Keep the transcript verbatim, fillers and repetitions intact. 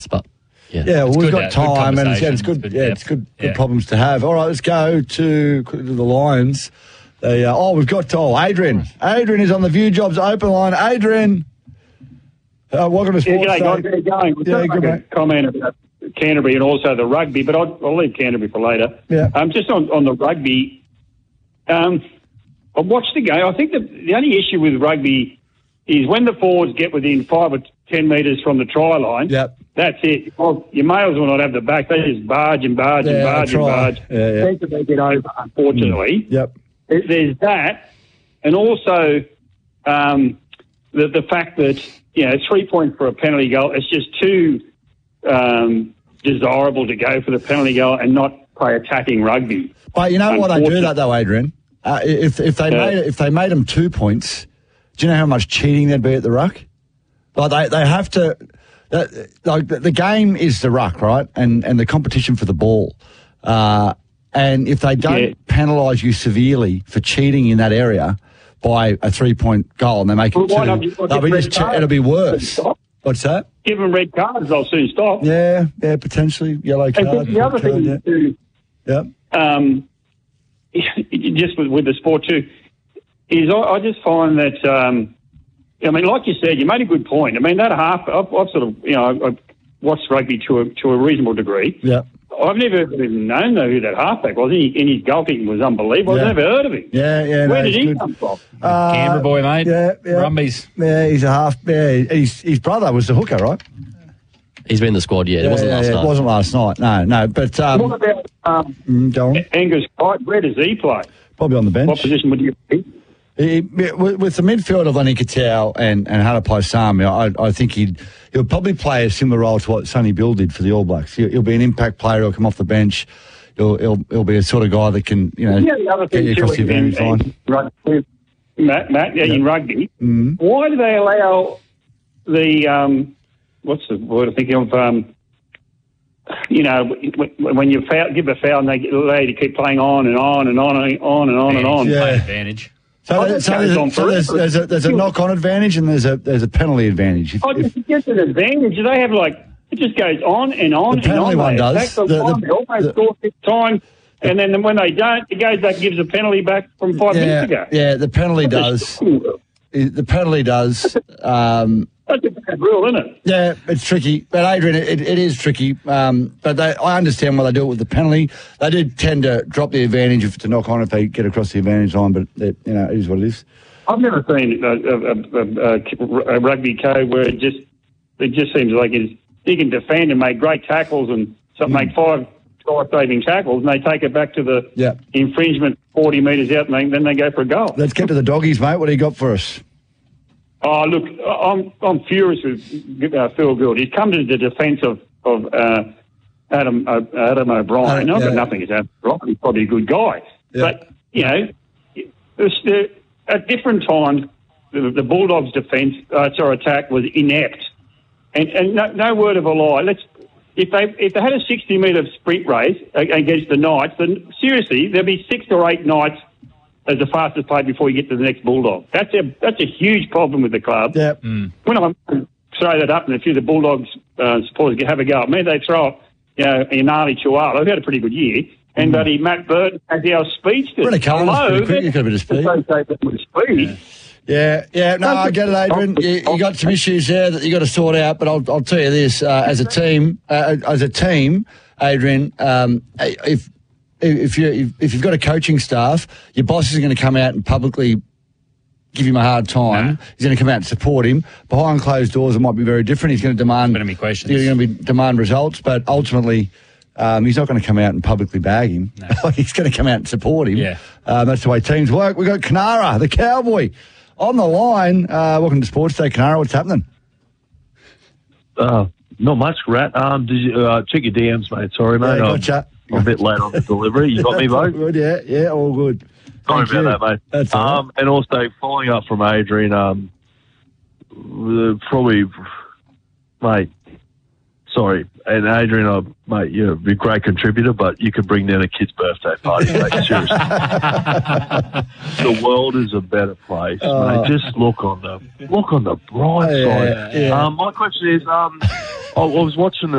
But yeah, Yeah, well, we've got good, time, good and it's, yeah, it's good. good Yeah, it's good. Good yeah. problems to have. All right, let's go to, to the Lions. They, uh, oh, we've got oh, Adrian. Adrian is on the View Jobs open line. Adrian, uh, welcome to Sports Yeah, Day. g'day, guys. How you going? Yeah, Yeah, good, good mate. comment about Canterbury and also the rugby, but I'll, I'll leave Canterbury for later. Yeah. Um, just on, on the rugby, um, I watched the game. I think the, the only issue with rugby is when the forwards get within five or ten metres from the try line, Yep. that's it. Well, your males will not have the back. They just barge and barge and Yeah, barge and try. barge. Yeah, yeah. Think that they get over, unfortunately. Yep. There- There's that, and also um, the the fact that you know three points for a penalty goal. It's just too um, desirable to go for the penalty goal and not play attacking rugby. But you know why they do that though, Adrian? Uh, if if they Yeah. made if they made them two points, do you know how much cheating there'd be at the ruck? Like they, they have to. That, like the, the game is the ruck, right? And and the competition for the ball. Uh, and if they don't Yeah. penalise you severely for cheating in that area by a three point goal, and they make Well, it why two, not just- why they'll be just just red che- card? it'll be worse. Stop. What's that? Give them red cards, they'll soon stop. Yeah, yeah, potentially yellow And card. the, the red other card, thing yeah. is too, yeah. um, just with, with the sport too, is I, I just find that, um, I mean, like you said, you made a good point. I mean, that half, I've, I've sort of, you know, I've watched rugby to a, to a reasonable degree. Yeah. I've never even known though who that halfback was. And he- and his goal kicking was unbelievable. Yeah. I've never heard of him. Yeah, yeah. Where no, did it's he good. come from? Uh, Canberra boy, mate. Yeah, yeah. Brumbies. Yeah, he's a half. Yeah, his his brother was the hooker, right? He's been in the squad, yeah. It wasn't yeah, last yeah, night. It wasn't last night. No, no. But um, What about um, mm, go on. Angus Crichton? Where does he play? Probably on the bench. What position would you be? He, with with the midfield of Lenny Katau and and Hannah Paisami, I, I think he'd he'll probably play a similar role to what Sonny Bill did for the All Blacks. He'll, he'll be an impact player. He'll come off the bench. He'll he'll, he'll be a sort of guy that can you know Yeah, the other get thing you too across the in, advantage in, line. in rugby, Matt, Matt, yeah, in rugby, Mhm. why do they allow the um, what's the word I'm thinking of? Um, you know, when when you foul, give a foul and they get allow you to keep playing on and on and on and on and on and on. Yeah. Play advantage. So, Oh, there- that so, goes there's, on a, so there's, forever. there's a there's a knock on advantage and there's a there's a penalty advantage. If, Oh, if, just gets an advantage. They have like it just goes on and on The penalty and on. one They does. attack the The- the- line, they almost the- score six times, and then when they don't, it goes back and gives a penalty back from five yeah, minutes ago. yeah, the penalty does. The penalty does. Um, That's a bad rule, isn't it? Yeah, it's tricky. But, Adrian, it, it is tricky. Um, but they, I understand why they do it with the penalty. They do tend to drop the advantage if to knock on if they get across the advantage line, but, it, you know, it is what it is. I've never seen a, a, a, a, a rugby code where it just it just seems like it's, he can defend and make great tackles and so make five life-saving tackles, and they take it back to the Yeah. infringement forty metres out, and they, then they go for a goal. Let's get to the doggies, mate. What do you got for us? Oh, look, I'm I'm furious with uh, Phil Gould. He's come to the defence of of uh, Adam uh, Adam O'Brien. Uh, I've yeah. got nothing against Adam O'Brien. He's probably a good guy, Yeah. but you know, there's, there, at different times, the, the Bulldogs' defence, uh, sorry, attack was inept, and and no, no word of a lie. Let's if they if they had a sixty metre sprint race against the Knights, then seriously, there'd be six or eight Knights as the fastest player before you get to the next Bulldog. That's a that's a huge problem with the club. Yeah. When I throw that up and a few of the Bulldogs uh, supporters have a go at me, they throw up, you know, Inali Chihuahua. They've had a pretty good year. And buddy Matt Bird has our speech. Brenda Cullen was pretty quick. You got a bit of speed. Associate that with speed. Yeah, yeah, no, I get it, Adrian. You, you got some issues there that you got to sort out, but I'll, I'll tell you this: uh, as a team, uh, as a team, Adrian, um, if if you if you've got a coaching staff, your boss is going to come out and publicly give him a hard time. Nah. He's going to come out and support him. Behind closed doors, it might be very different. He's going to demand. Gonna be questions. He's going to be demand results, but ultimately. Um, he's not going to come out and publicly bag him. No. He's going to come out and support him. Yeah. Um, that's the way teams work. We've got Kanara, the Cowboy, on the line. Uh, welcome to Sports Day, Kanara. What's happening? Uh, not much, Rat. Um, did you uh, check your D Ms, mate? Sorry, mate. Yeah, I'm- gotcha. I'm a bit late on the delivery. You got me, That's all mate? good, yeah, yeah, all good. Sorry Thank about you. that, mate. That's all right. um, and also, following up from Adrian, um, uh, probably, mate, sorry. And Adrian, uh, mate, you're a great contributor, but you could bring down a kid's birthday party, mate. Seriously. The world is a better place, Oh. mate. Just look on the look on the bright Yeah, side. yeah. Um, my question is, um, I, I was watching the